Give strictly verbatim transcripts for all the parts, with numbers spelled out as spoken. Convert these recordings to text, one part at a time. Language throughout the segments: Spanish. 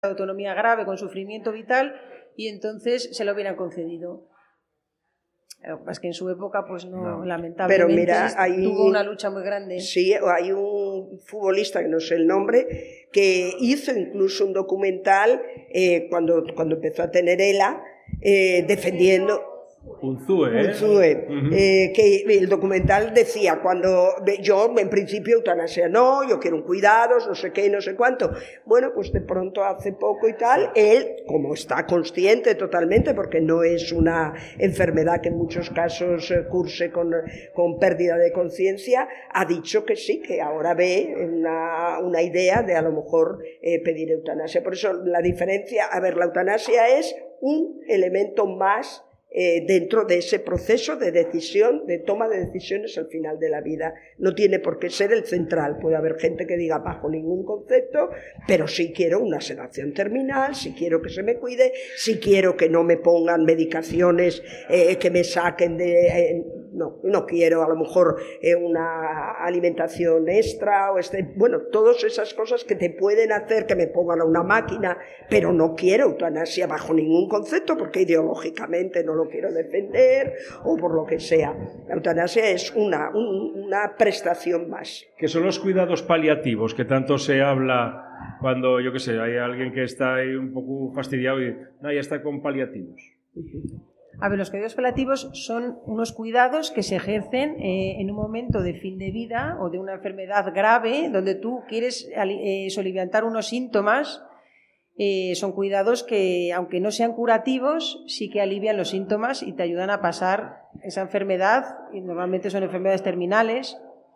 autonomía grave con sufrimiento vital y entonces se lo hubieran concedido. Lo que pasa es que en su época, pues no, no. lamentablemente, pero mira, hay, tuvo una lucha muy grande. Sí, hay un futbolista, que no sé el nombre, que hizo incluso un documental eh, cuando, cuando empezó a tener ELA, eh, defendiendo... Unzue, ¿eh? Unzue, uh-huh. eh, que el documental decía, cuando yo en principio eutanasia no, yo quiero un cuidados, no sé qué, no sé cuánto. Bueno, pues de pronto hace poco y tal, él, como está consciente totalmente, porque no es una enfermedad que en muchos casos eh, curse con, con pérdida de conciencia, ha dicho que sí, que ahora ve una, una idea de a lo mejor eh, pedir eutanasia. Por eso la diferencia, a ver, la eutanasia es un elemento más Eh, dentro de ese proceso de decisión, de toma de decisiones al final de la vida. No tiene por qué ser el central. Puede haber gente que diga bajo ningún concepto, pero sí quiero una sedación terminal, sí quiero que se me cuide, sí quiero que no me pongan medicaciones eh, que me saquen de... Eh, no, no quiero a lo mejor eh, una alimentación extra o este, bueno, todas esas cosas que te pueden hacer que me pongan a una máquina, pero no quiero eutanasia bajo ningún concepto porque ideológicamente no lo quiero defender o por lo que sea. La eutanasia es una, un, una prestación más. ¿Qué son los cuidados paliativos que tanto se habla cuando, yo qué sé, hay alguien que está ahí un poco fastidiado y no, ya está con paliativos? A ver, los cuidados paliativos son unos cuidados que se ejercen eh, en un momento de fin de vida o de una enfermedad grave donde tú quieres eh, soliviantar unos síntomas. Eh, son cuidados que, aunque no sean curativos, sí que alivian los síntomas y te ayudan a pasar esa enfermedad, y normalmente son enfermedades terminales,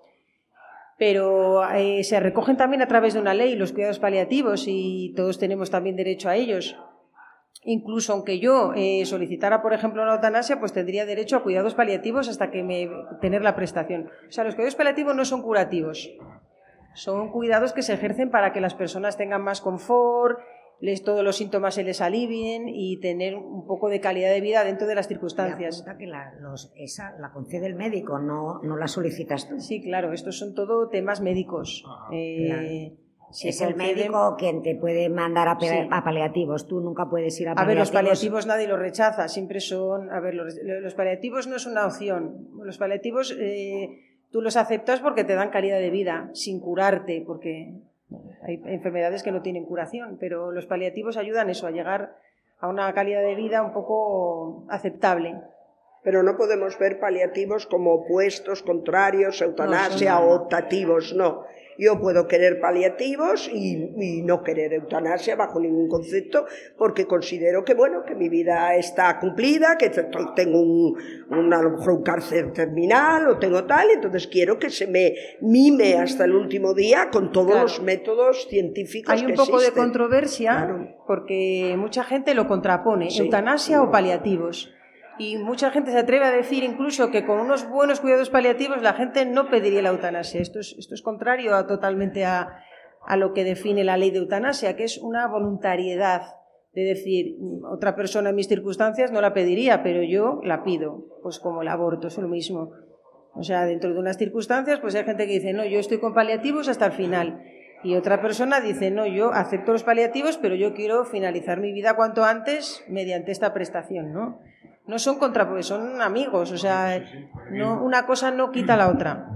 pero eh, se recogen también a través de una ley los cuidados paliativos y todos tenemos también derecho a ellos. Incluso aunque yo eh, solicitara, por ejemplo, una eutanasia, pues tendría derecho a cuidados paliativos hasta que me tener la prestación. O sea, los cuidados paliativos no son curativos, son cuidados que se ejercen para que las personas tengan más confort, les, todos los síntomas se les alivien y tener un poco de calidad de vida dentro de las circunstancias. La que la, los, esa la concede el médico, no, no la solicitas tú. Sí, claro, estos son todo temas médicos. Ah, eh, claro. Si es el médico quien te puede mandar a, sí. a paliativos, tú nunca puedes ir a paliativos. A ver, los paliativos nadie los rechaza, siempre son... A ver, los, los paliativos no es una opción. Los paliativos eh, tú los aceptas porque te dan calidad de vida, sin curarte, porque hay enfermedades que no tienen curación, pero los paliativos ayudan eso, a llegar a una calidad de vida un poco aceptable. Pero no podemos ver paliativos como opuestos, contrarios, eutanasia no, no, no. o optativos, no. Yo puedo querer paliativos y, y no querer eutanasia bajo ningún concepto porque considero que, bueno, que mi vida está cumplida, que tengo un, un, a lo mejor un cáncer terminal o tengo tal, entonces quiero que se me mime hasta el último día con todos claro. los métodos científicos que existen. Hay un poco de controversia claro. porque mucha gente lo contrapone, sí. eutanasia sí. o paliativos. Y mucha gente se atreve a decir incluso que con unos buenos cuidados paliativos la gente no pediría la eutanasia. Esto es, esto es contrario a, totalmente a, a lo que define la ley de eutanasia, que es una voluntariedad. De decir, otra persona en mis circunstancias no la pediría, pero yo la pido. Pues como el aborto, es lo mismo. O sea, dentro de unas circunstancias, pues hay gente que dice, no, yo estoy con paliativos hasta el final. Y otra persona dice, no, yo acepto los paliativos, pero yo quiero finalizar mi vida cuanto antes mediante esta prestación, ¿no? No son contra, son amigos, o sea, no, una cosa no quita la otra.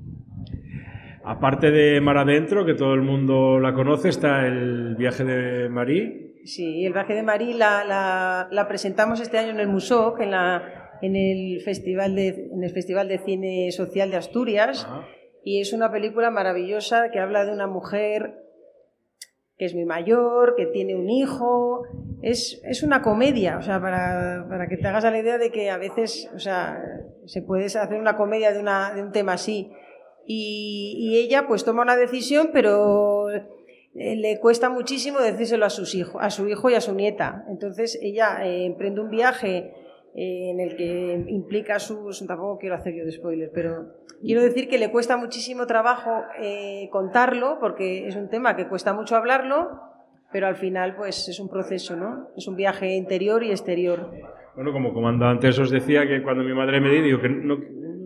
Aparte de Mar Adentro, que todo el mundo la conoce, está el viaje de Marí. Sí, el viaje de Marí la, la, la presentamos este año en el Musoc, en, la, en, el Festival de, en el Festival de Cine Social de Asturias. Ajá. Y es una película maravillosa que habla de una mujer que es muy mayor, que tiene un hijo. Es, es una comedia, o sea, para, para que te hagas a la idea de que a veces, o sea, se puede hacer una comedia de, una, de un tema así. Y, y ella pues toma una decisión, pero le cuesta muchísimo decírselo a sus hijos, a su hijo y a su nieta. Entonces ella eh, emprende un viaje eh, en el que implica sus... Tampoco quiero hacer yo de spoiler, pero quiero decir que le cuesta muchísimo trabajo eh, contarlo, porque es un tema que cuesta mucho hablarlo, pero al final pues es un proceso, ¿no? Es un viaje interior y exterior. Bueno, como comandante os decía que cuando mi madre me dijo que no...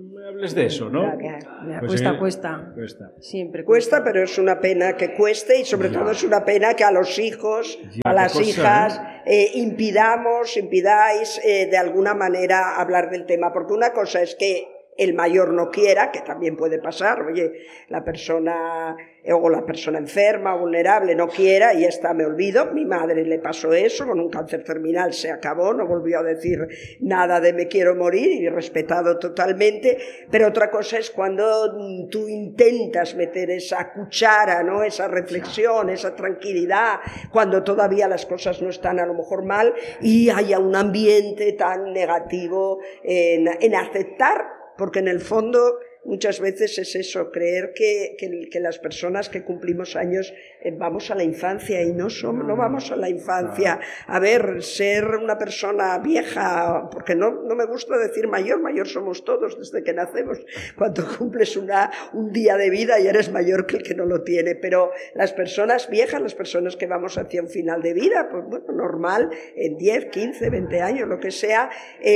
es de eso, ¿no? Claro. Ya, Pues cuesta, sí, cuesta. cuesta. Siempre Cuesta, pero es una pena que cueste y sobre Ya. todo es una pena que a los hijos, Ya, a qué las cosa, hijas, ¿eh? eh, impidamos, impidáis eh, de alguna manera hablar del tema. Porque una cosa es que el mayor no quiera, que también puede pasar, oye, la persona eh, o la persona enferma, vulnerable, no quiera y esta me olvido. Mi madre le pasó eso, con un cáncer terminal se acabó, no volvió a decir nada de me quiero morir y respetado totalmente, pero otra cosa es cuando tú intentas meter esa cuchara, ¿no? Esa reflexión, esa tranquilidad, cuando todavía las cosas no están a lo mejor mal y haya un ambiente tan negativo en, en aceptar. Porque en el fondo muchas veces es eso, creer que, que, que las personas que cumplimos años eh, vamos a la infancia y no somos, no vamos a la infancia. A ver, ser una persona vieja, porque no, no me gusta decir mayor, mayor somos todos desde que nacemos. Cuando cumples una, un día de vida y eres mayor que el que no lo tiene, pero las personas viejas, las personas que vamos hacia un final de vida, pues bueno, normal, en diez, quince, veinte años, lo que sea,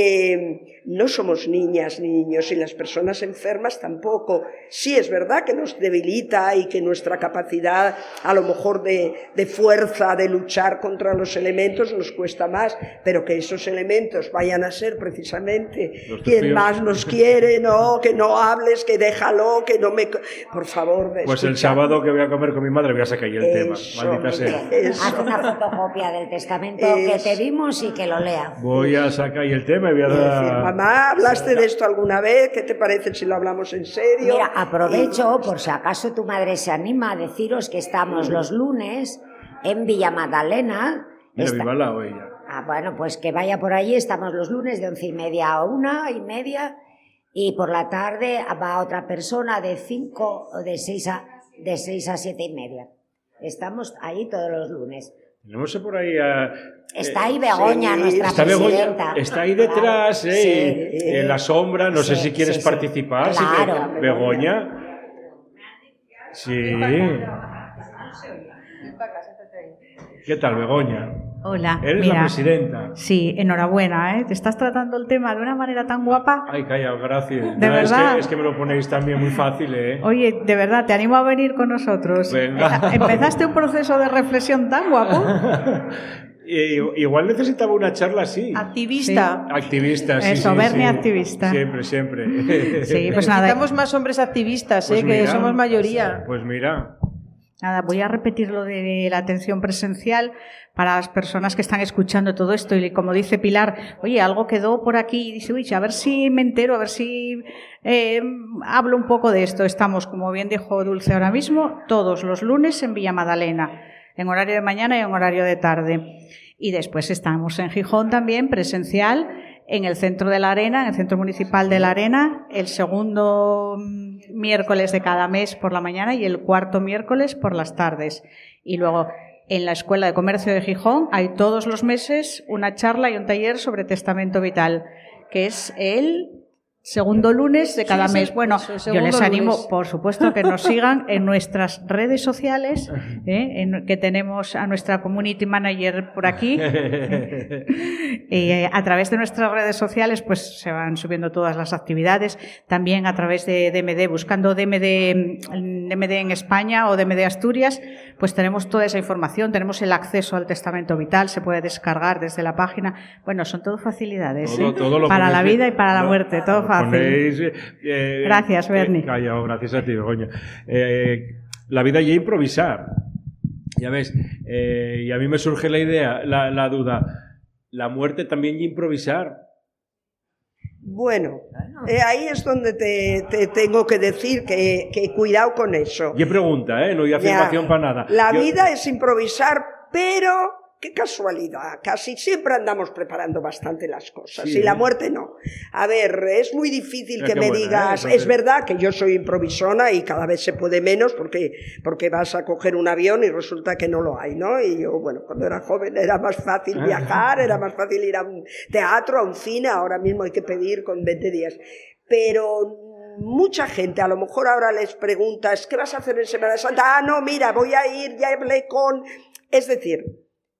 eh, no somos niñas ni niños y las personas enfermas tampoco. Sí, es verdad que nos debilita y que nuestra capacidad a lo mejor de, de fuerza, de luchar contra los elementos nos cuesta más, pero que esos elementos vayan a ser precisamente quien más nos quiere, no, que no hables, que déjalo, que no me... Por favor, de Pues el escuchar. sábado que voy a comer con mi madre voy a sacar ahí el tema, Eso, maldita sea. eso. Haz una fotocopia del testamento Eso. que te dimos y que lo lea. Voy a sacar ahí el tema y voy a Y decir, dar... mamá, ¿hablaste de esto alguna vez? ¿Qué te parece si lo hablamos en serio? Mira, aprovecho, por si acaso tu madre se anima, a deciros que estamos los lunes en Villa Magdalena. Mira, Está- viva la ella. Ah, bueno, pues que vaya por allí, estamos los lunes de once y media a una y media y por la tarde va otra persona de cinco o de seis a, de seis a siete y media. Estamos ahí todos los lunes. Tenemos por ahí a... Está ahí Begoña, sí, nuestra Está presidenta. Begoña, está ahí detrás, Claro, eh, sí. en la sombra, no sé Sí, si quieres sí, sí. participar. sí que- Claro. Begoña. Sí. ¿Qué tal, Begoña? Hola, Eres mira, la presidenta. sí, enhorabuena, ¿eh? Te estás tratando el tema de una manera tan guapa. Ay, calla, gracias. ¿De No, es verdad? que, es que me lo ponéis también muy fácil, ¿eh? Oye, de verdad, te animo a venir con nosotros. Venga. Eh, Empezaste un proceso de reflexión tan guapo. I- Igual necesitaba una charla así. Activista. Activista, sí. Eso, sí, Bernie sí. activista. Siempre, siempre. Sí, pues nada, Necesitamos más hombres activistas, Pues eh, que mira, somos mayoría. Pues mira. nada, voy a repetir lo de la atención presencial para las personas que están escuchando todo esto. Y como dice Pilar, oye, algo quedó por aquí. Y dice, uy, a ver si me entero, a ver si eh, hablo un poco de esto. Estamos, como bien dijo Dulce ahora mismo, todos los lunes en Villa Magdalena, en horario de mañana y en horario de tarde. Y después estamos en Gijón también, presencial, en el Centro de la Arena, en el Centro Municipal de la Arena, el segundo miércoles de cada mes por la mañana y el cuarto miércoles por las tardes. Y luego en la Escuela de Comercio de Gijón hay todos los meses una charla y un taller sobre testamento vital, que es el segundo lunes de cada Sí, sí, mes. Bueno, eso, el yo segundo les animo, lunes. por supuesto, que nos sigan en nuestras redes sociales, ¿eh? en, que tenemos a nuestra community manager por aquí. Eh, a través de nuestras redes sociales pues se van subiendo todas las actividades, también a través de D M D, buscando D M D, D M D en España o D M D Asturias, pues tenemos toda esa información, tenemos el acceso al testamento vital, se puede descargar desde la página. Bueno, son todo facilidades, Todo- ¿eh? todo lo para la ponéis- vida y para la lo- muerte, todo lo fácil. ponéis, eh, Gracias, Bernie. eh, calla, gracias a ti, Begoña. Eh, la vida y improvisar. Ya ves, eh, y a mí me surge la idea, la, la duda, la muerte también y improvisar. Bueno, eh, ahí es donde te, te tengo que decir que, que cuidado con eso. Y pregunta, ¿eh? No hay afirmación Ya, para nada. La Yo- vida es improvisar, pero qué casualidad, casi siempre andamos preparando bastante las cosas, Sí. y la muerte no. A ver, es muy difícil Mira que qué me buena, ¿eh? digas, Entonces- es verdad que yo soy improvisona y cada vez se puede menos porque, porque vas a coger un avión y resulta que no lo hay, ¿no? Y yo, bueno, cuando era joven era más fácil viajar, era más fácil ir a un teatro, a un cine, ahora mismo hay que pedir con veinte días. Pero mucha gente, a lo mejor ahora les preguntas, ¿qué vas a hacer en Semana Santa? Ah, no, mira, voy a ir, ya hablé con... Es decir,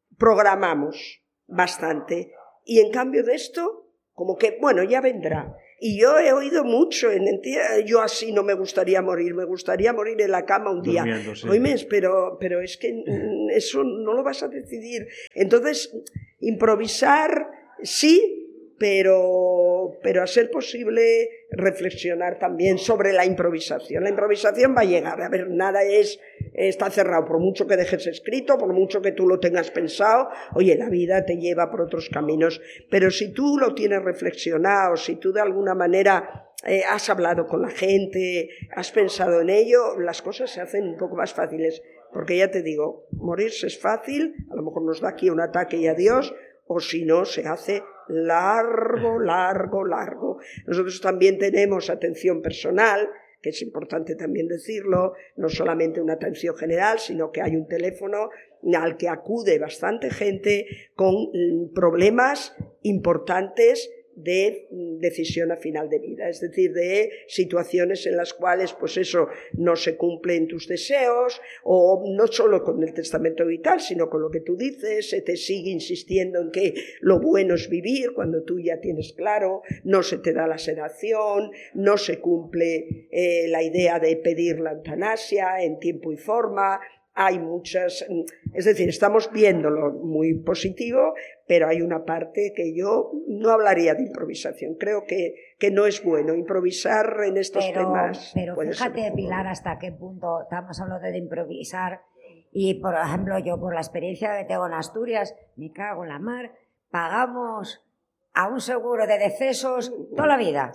programamos bastante. Y en cambio de esto, como que, bueno, ya vendrá. Y yo he oído mucho, en, en, yo así no me gustaría morir, me gustaría morir en la cama un día. Sí. Oíme, pero, pero es que eso no lo vas a decidir. Entonces, improvisar sí, pero, pero a ser posible reflexionar también sobre la improvisación. La improvisación va a llegar, a ver, nada es, está cerrado, por mucho que dejes escrito, por mucho que tú lo tengas pensado, oye, la vida te lleva por otros caminos, pero si tú lo tienes reflexionado, si tú de alguna manera eh, has hablado con la gente, has pensado en ello, las cosas se hacen un poco más fáciles, porque ya te digo, morirse es fácil, a lo mejor nos da aquí un ataque y adiós, o si no, se hace largo, largo, largo. Nosotros también tenemos atención personal, que es importante también decirlo, no solamente una atención general, sino que hay un teléfono al que acude bastante gente con problemas importantes de decisión a final de vida, es decir, de situaciones en las cuales pues eso no se cumplen tus deseos, o no solo con el testamento vital, sino con lo que tú dices, se te sigue insistiendo en que lo bueno es vivir cuando tú ya tienes claro, no se te da la sedación, no se cumple eh, la idea de pedir la eutanasia en tiempo y forma. Hay muchas, es decir, estamos viéndolo muy positivo, pero hay una parte que yo no hablaría de improvisación. Creo que, que no es bueno improvisar en estos pero, temas. Pero fíjate, Pilar, hasta qué punto estamos hablando de improvisar. Y, por ejemplo, yo por la experiencia que tengo en Asturias, me cago en la mar, pagamos a un seguro de decesos toda la vida.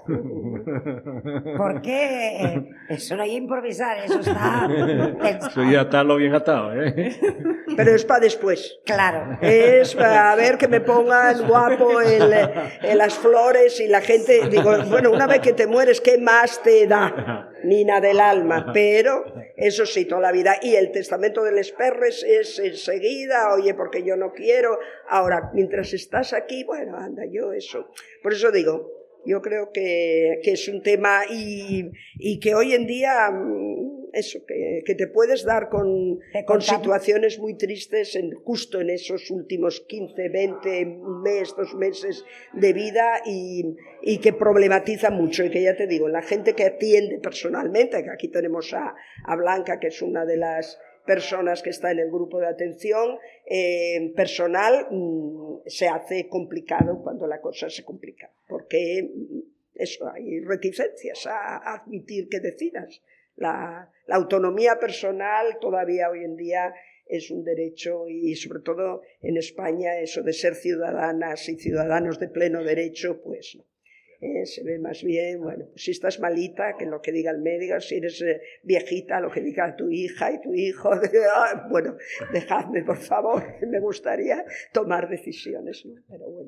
Porque eso no hay improvisar, eso está pensado. Eso ya está lo bien atado, ¿eh? Pero es para después. Claro. Es para ver que me pongan guapo en, en las flores y la gente, digo, bueno, una vez que te mueres, ¿qué más te da? Nina del alma, pero eso sí, toda la vida. Y el testamento de les perres es enseguida, oye, porque yo no quiero. Ahora, mientras estás aquí, bueno, anda, yo eso. Por eso digo, yo creo que, que es un tema y, y que hoy en día, eso, que, que te puedes dar con, con situaciones muy tristes en, justo en esos últimos quince, veinte, un mes, dos meses de vida y, y que problematiza mucho. Y que ya te digo, la gente que atiende personalmente, que aquí tenemos a, a Blanca, que es una de las personas que está en el grupo de atención eh, personal, mmm, se hace complicado cuando la cosa se complica, porque eso, hay reticencias a, a admitir que decidas. La, la autonomía personal todavía hoy en día es un derecho y sobre todo en España eso de ser ciudadanas y ciudadanos de pleno derecho, pues no. Eh, se ve más bien, bueno, pues si estás malita, que lo que diga el médico, si eres eh, viejita, lo que diga tu hija y tu hijo, ah, bueno, dejadme por favor, me gustaría tomar decisiones, ¿no? Pero bueno.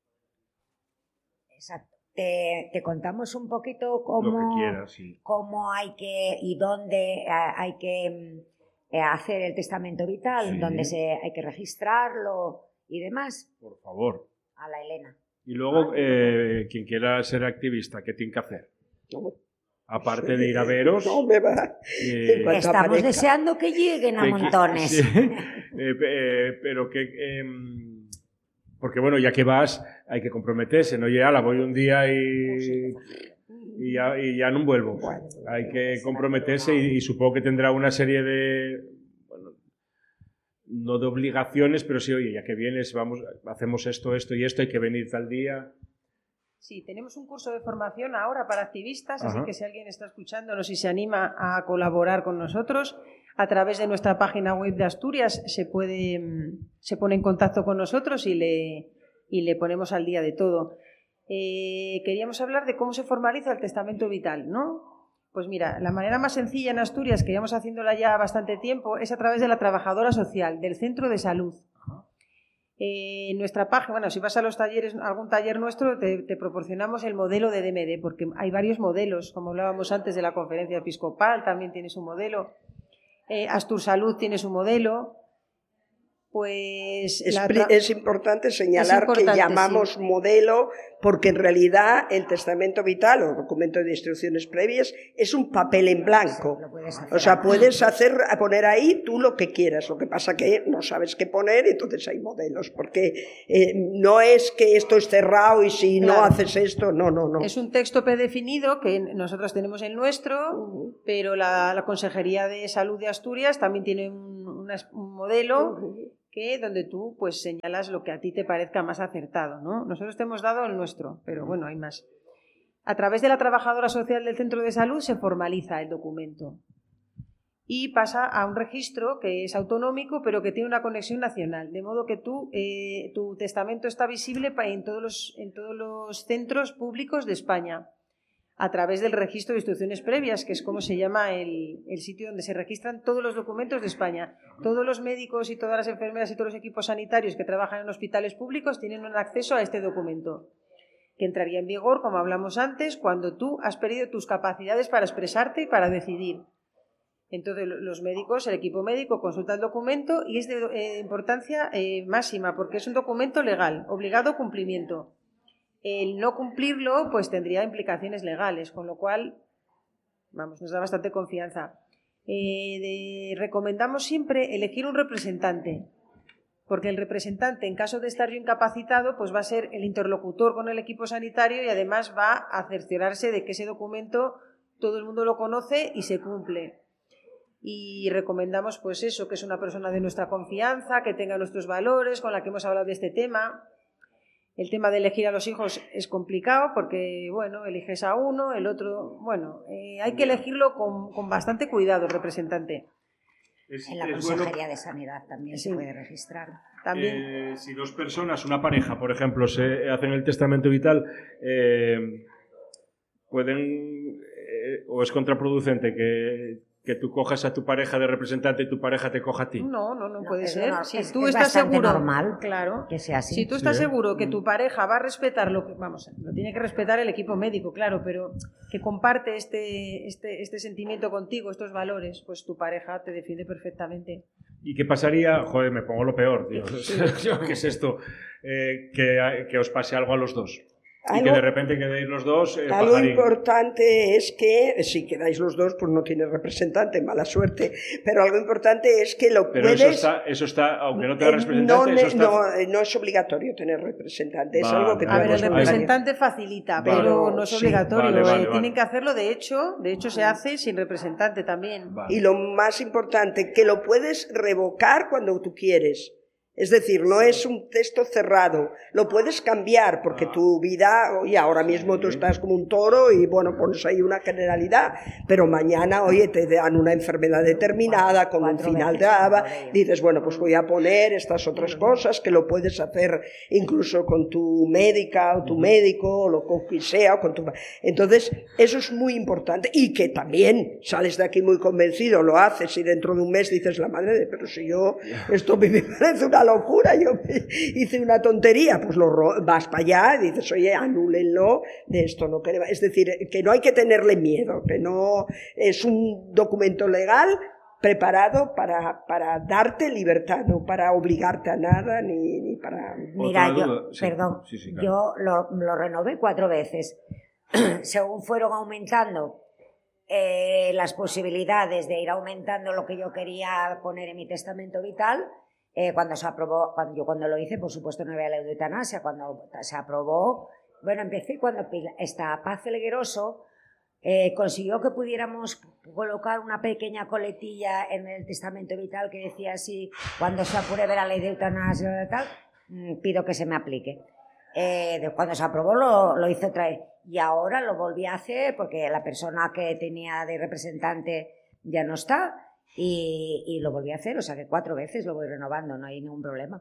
Exacto. Te, te contamos un poquito cómo, quieras, sí. cómo hay que y dónde eh, hay que eh, hacer el testamento vital, Sí. dónde se, hay que registrarlo y demás. Por favor. A la Elena. Y luego, eh, quien quiera ser activista, ¿qué tiene que hacer? No, Aparte sí, de ir a veros... No me va. Eh, Cuando Estamos aparezca. deseando que lleguen a que- montones. sí, eh, eh, pero que... Eh, porque bueno, ya que vas, hay que comprometerse, no ya la voy un día y, y, ya, y ya no vuelvo. Bueno, Hay que comprometerse y, y supongo que tendrá una serie de... Bueno, no de obligaciones, pero sí, oye, ya que vienes, vamos, hacemos esto, esto y esto, hay que venir tal día. Sí, tenemos un curso de formación ahora para activistas, así Ajá. que si alguien está escuchándonos y se anima a colaborar con nosotros, a través de nuestra página web de Asturias se puede, se pone en contacto con nosotros y le, y le ponemos al día de todo. Eh, queríamos hablar de cómo se formaliza el testamento vital, ¿no? Pues mira, la manera más sencilla en Asturias, que llevamos haciéndola ya bastante tiempo, es a través de la trabajadora social, del centro de salud. Eh, en nuestra página, bueno, si vas a los talleres, algún taller nuestro, te, te proporcionamos el modelo de D M D, porque hay varios modelos, como hablábamos antes de la conferencia episcopal, también tiene su modelo. Eh, Astur Salud tiene su modelo. Pues es, la es importante señalar es importante, que llamamos sí. modelo porque en realidad el testamento vital o documento de instrucciones previas es un papel en blanco. O sea, puedes hacer, poner ahí tú lo que quieras. Lo que pasa que no sabes qué poner, entonces hay modelos. Porque eh, no es que esto es cerrado y si claro. no haces esto, no, no, no. Es un texto predefinido que nosotros tenemos el nuestro, uh-huh. pero la, la Consejería de Salud de Asturias también tiene un, una, un modelo uh-huh. que donde tú pues señalas lo que a ti te parezca más acertado, ¿no? Nosotros te hemos dado el nuestro, pero bueno, hay más. A través de la trabajadora social del centro de salud se formaliza el documento y pasa a un registro que es autonómico, pero que tiene una conexión nacional, de modo que tú, eh, tu testamento está visible en todos los, en todos los centros públicos de España, a través del registro de instrucciones previas, que es como se llama el, el sitio donde se registran todos los documentos de España. Todos los médicos y todas las enfermeras y todos los equipos sanitarios que trabajan en hospitales públicos tienen un acceso a este documento, que entraría en vigor, como hablamos antes, cuando tú has perdido tus capacidades para expresarte y para decidir. Entonces los médicos, el equipo médico consulta el documento y es de eh, importancia eh, máxima, porque es un documento legal, obligado a cumplimiento. El no cumplirlo pues tendría implicaciones legales, con lo cual, vamos, nos da bastante confianza. Eh, de, recomendamos siempre elegir un representante, porque el representante, en caso de estar yo incapacitado, pues va a ser el interlocutor con el equipo sanitario y además va a cerciorarse de que ese documento todo el mundo lo conoce y se cumple. Y recomendamos pues eso, que es una persona de nuestra confianza, que tenga nuestros valores, con la que hemos hablado de este tema. El tema de elegir a los hijos es complicado porque, bueno, eliges a uno, el otro... Bueno, eh, hay que elegirlo con, con bastante cuidado, el representante. Es, en la Consejería bueno, de Sanidad también sí. se puede registrar. También. Eh, si dos personas, una pareja, por ejemplo, se hacen el testamento vital, eh, pueden... Eh, o es contraproducente que... que tú cojas a tu pareja de representante y tu pareja te coja a ti. No, no, no, no puede ser. No, si es, tú es estás seguro, normal claro, que sea así. Si tú estás sí, seguro ¿eh? que tu pareja va a respetar lo que, vamos, lo tiene que respetar el equipo médico, claro, pero que comparte este, este, este sentimiento contigo, estos valores, pues tu pareja te defiende perfectamente. ¿Y qué pasaría? Joder, me pongo lo peor, tío. ¿Qué es esto? Eh, que, que os pase algo a los dos. Y algo, que de repente quedéis los dos... Eh, algo pajarín. Importante es que, si quedáis los dos, pues no tienes representante, mala suerte, pero algo importante es que lo pero puedes... Pero eso está, eso está, aunque no tenga representante, no, eso está... No, no es obligatorio tener representante, vale, es algo que... A ver, el representante facilita, vale, pero no es obligatorio, sí, vale, vale, eh, vale. Tienen que hacerlo, de hecho, de hecho se hace sin representante también. Vale. Y lo más importante, que lo puedes revocar cuando tú quieres. Es decir, no es un texto cerrado, lo puedes cambiar porque tu vida, oye, ahora mismo tú estás como un toro y bueno, pones ahí una generalidad, pero mañana, oye, te dan una enfermedad determinada con un final de aba, dices, bueno, pues voy a poner estas otras cosas que lo puedes hacer incluso con tu médica o tu médico o lo que sea, o con tu... Entonces, eso es muy importante y que también sales de aquí muy convencido, lo haces y dentro de un mes dices, la madre de, pero si yo, esto me parece una locura, yo hice una tontería, pues lo vas para allá y dices, oye, anúlenlo, de esto no queremos. Es decir, que no hay que tenerle miedo, que no es un documento legal preparado para, para darte libertad, no para obligarte a nada, ni, ni para... Mira, yo, sí, perdón, sí, sí, claro. yo lo, lo renové cuatro veces, según fueron aumentando eh, las posibilidades de ir aumentando lo que yo quería poner en mi testamento vital. Eh, cuando se aprobó, cuando yo cuando lo hice, por supuesto no había la eutanasia, cuando se aprobó, bueno, empecé cuando esta Paz Felgueroso eh, consiguió que pudiéramos colocar una pequeña coletilla en el testamento vital que decía así, cuando se apruebe la ley de eutanasia tal, pido que se me aplique. Eh, de cuando se aprobó lo, lo hice otra vez y ahora lo volví a hacer porque la persona que tenía de representante ya no está. Y, y lo volví a hacer, o sea que cuatro veces lo voy renovando, no hay ningún problema.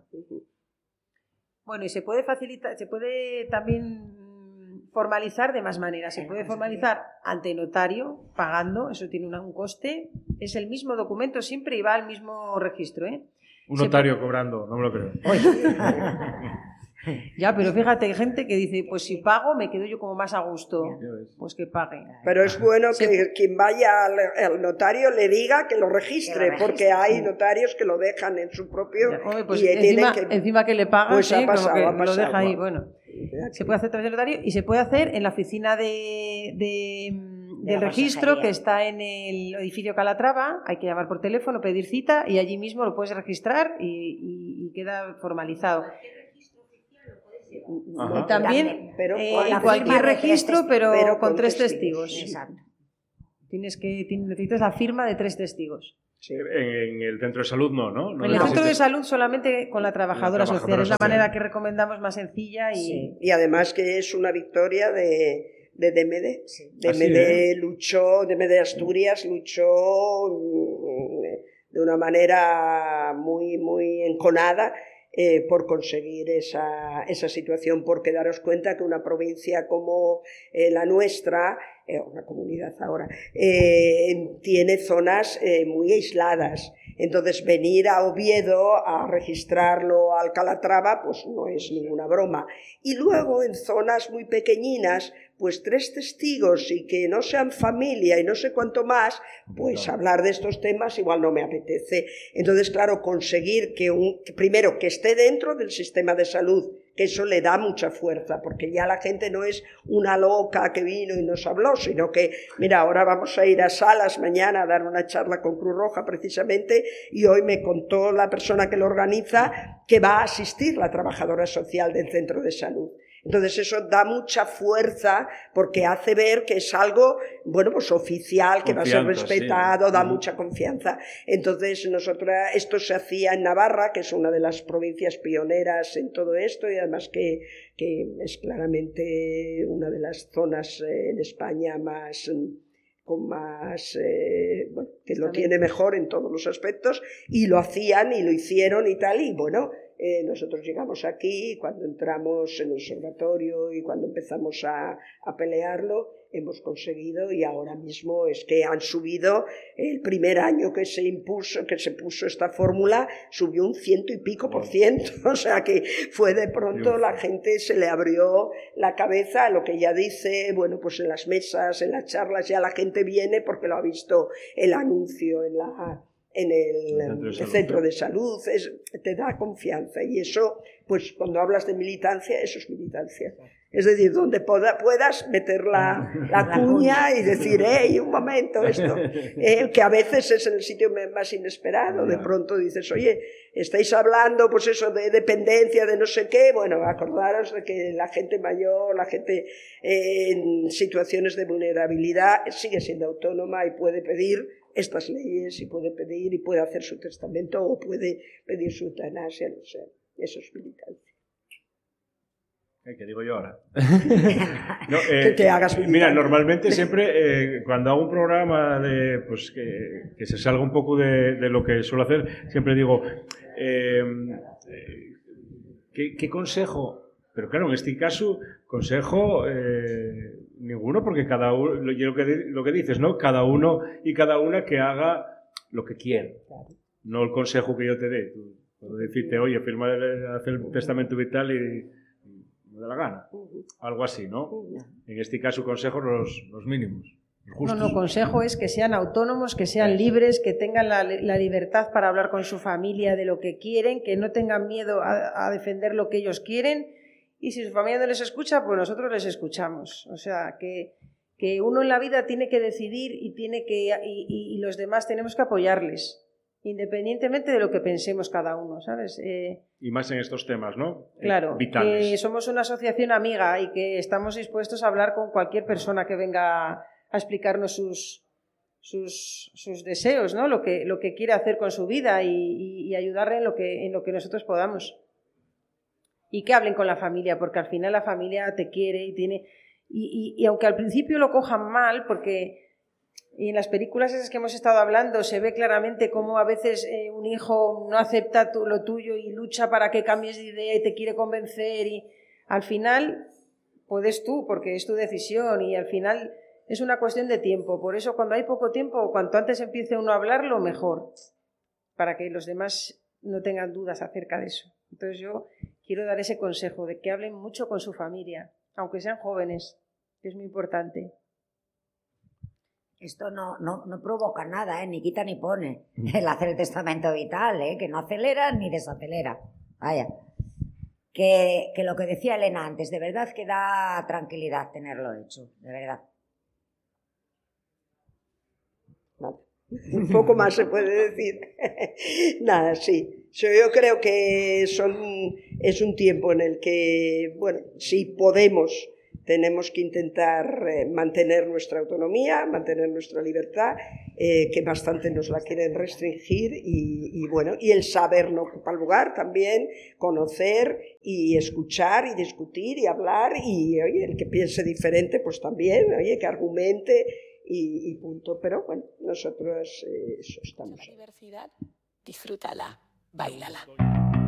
Bueno, y se puede facilitar, se puede también formalizar de más maneras. Se puede formalizar ante notario, pagando, eso tiene un coste, es el mismo documento siempre y va al mismo registro, ¿eh? Un notario puede... cobrando, no me lo creo. Ya, pero fíjate, hay gente que dice, pues si pago me quedo yo como más a gusto. Pues que pague. Pero es bueno que Se... quien vaya al, al notario le diga que lo registre, que lo registre porque hay sí. notarios que lo dejan en su propio... Ya, hombre, pues y encima, que, encima que le pagan, pues ¿sí? ha pasado, Como que ha pasado, lo deja ahí, bueno. bueno. Se puede hacer a través del notario y se puede hacer en la oficina de, de, de del registro consejería. que está en el edificio Calatrava. Hay que llamar por teléfono, pedir cita y allí mismo lo puedes registrar y, y, y queda formalizado. Ajá. Y también pero eh, con la en cualquier firma de tres registro, testi- pero, pero con, con tres testigos. testigos. Exacto. Tienes que, tienes- necesitas la firma de tres testigos. Sí. En, en el centro de salud no, ¿no? no En el centro de necesitas- salud solamente con la trabajadora, La trabajadora social. Es la social. manera que recomendamos más sencilla y... Sí. Y además que es una victoria de, de D M D. Sí. D M D Así, ¿eh? luchó, D M D Asturias luchó mm, de una manera muy, muy enconada eh, por conseguir esa, esa situación, porque daros cuenta que una provincia como eh, la nuestra, eh, una comunidad ahora, eh, tiene zonas eh, muy aisladas. Entonces, venir a Oviedo a registrarlo al Calatrava, pues no es ninguna broma. Y luego, en zonas muy pequeñinas, pues tres testigos y que no sean familia y no sé cuánto más, pues Claro. hablar de estos temas igual no me apetece. Entonces, claro, conseguir que, un, que primero que esté dentro del sistema de salud, que eso le da mucha fuerza, porque ya la gente no es una loca que vino y nos habló, sino que, mira, ahora vamos a ir a Salas mañana a dar una charla con Cruz Roja precisamente, y hoy me contó la persona que lo organiza que va a asistir la trabajadora social del centro de salud. Entonces eso da mucha fuerza porque hace ver que es algo, bueno, pues oficial, que Confianza, va a ser respetado, sí. da Mm. mucha confianza. Entonces nosotros, esto se hacía en Navarra, que es una de las provincias pioneras en todo esto y además que, que es claramente una de las zonas eh, en España más... con más, eh, bueno, que lo tiene mejor en todos los aspectos, y lo hacían y lo hicieron y tal, y bueno, eh, nosotros llegamos aquí y cuando entramos en el observatorio y cuando empezamos a, a pelearlo, hemos conseguido y ahora mismo es que han subido, el primer año que se impuso, que se puso esta fórmula, subió un ciento y pico por ciento, o sea que fue de pronto la gente se le abrió la cabeza a lo que ya dice, bueno, pues en las mesas, en las charlas ya la gente viene porque lo ha visto el anuncio en la... en el, el centro de salud, centro de salud es, te da confianza y eso, pues cuando hablas de militancia, eso es militancia. Es decir, donde poda, puedas meter la, la cuña y decir, hey, un momento, esto, eh, que a veces es en el sitio más inesperado, de pronto dices, oye, estáis hablando, pues eso, de dependencia, de no sé qué, bueno, acordaros de que la gente mayor, la gente eh, en situaciones de vulnerabilidad sigue siendo autónoma y puede pedir estas leyes y puede pedir y puede hacer su testamento o puede pedir su eutanasia, no sé, eso es militancia. ¿Qué digo yo ahora? No, eh, Que te hagas militante. Mira, normalmente siempre eh, cuando hago un programa de, pues, que, que se salga un poco de, de lo que suelo hacer, siempre digo, eh, eh, ¿qué, ¿qué consejo? Pero claro, en este caso, consejo eh, ninguno, porque cada uno, lo, lo, que, lo que dices, ¿no? Cada uno y cada una que haga lo que quiere. No el consejo que yo te dé. Tú, puedo decirte, oye, firma, el, hacer el testamento vital y... me da la gana, algo así, ¿no? En este caso, consejos los, los mínimos, los justos. No, no, consejo es que sean autónomos, que sean libres, que tengan la, la libertad para hablar con su familia de lo que quieren, que no tengan miedo a, a defender lo que ellos quieren, y si su familia no les escucha, pues nosotros les escuchamos. O sea, que, que uno en la vida tiene que decidir y, tiene que, y, y, y los demás tenemos que apoyarles, independientemente de lo que pensemos cada uno, ¿sabes? Eh, y más en estos temas, ¿no? Claro, vitales. Que somos una asociación amiga y que estamos dispuestos a hablar con cualquier persona que venga a explicarnos sus, sus, sus deseos, ¿no? Lo que, lo que quiere hacer con su vida y, y, y ayudarle en lo, que, en lo que nosotros podamos. Y que hablen con la familia, porque al final la familia te quiere y tiene... Y, y, y aunque al principio lo cojan mal, porque... Y en las películas esas que hemos estado hablando se ve claramente cómo a veces eh, un hijo no acepta tu, lo tuyo y lucha para que cambies de idea y te quiere convencer y al final puedes tú porque es tu decisión y al final es una cuestión de tiempo. Por eso cuando hay poco tiempo, cuanto antes empiece uno a hablarlo, mejor, para que los demás no tengan dudas acerca de eso. Entonces yo quiero dar ese consejo de que hablen mucho con su familia, aunque sean jóvenes, que es muy importante. Esto no, no, no provoca nada, ¿eh? Ni quita ni pone el hacer el testamento vital, ¿eh? Que no acelera ni desacelera. Vaya. Que, que lo que decía Elena antes, de verdad que da tranquilidad tenerlo hecho, de verdad. Vale. Un poco más se puede decir. Nada, sí. Yo creo que son, es un tiempo en el que, bueno, si podemos, tenemos que intentar eh, mantener nuestra autonomía, mantener nuestra libertad, eh, que bastante nos la quieren restringir, y, y bueno, y el saber no ocupa lugar también, conocer y escuchar y discutir y hablar, y oye, el que piense diferente, pues también, oye, que argumente y, y punto. Pero bueno, nosotros eh, eso estamos. La diversidad, disfrútala, báilala.